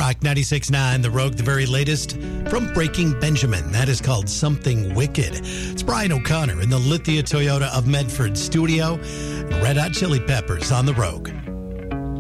Rock 96.9, The Rogue, the very latest from Breaking Benjamin. That is called Something Wicked. It's Brian O'Connor in the Lithia Toyota of Medford studio. Red Hot Chili Peppers on The Rogue.